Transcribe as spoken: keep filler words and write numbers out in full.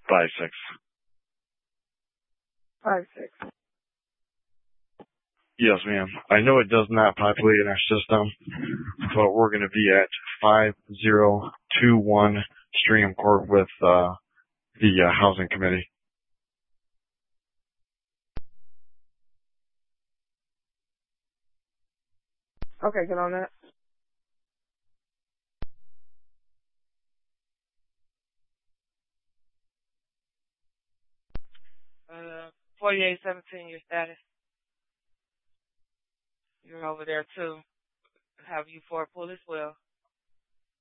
Five six. Five six. Yes, ma'am. I know it does not populate in our system, but we're going to be at five zero two one Stream Court with uh, the uh, Housing Committee. Okay, get on that. Uh, forty-eight seventeen, your status. You're over there too. Have you for pull as well.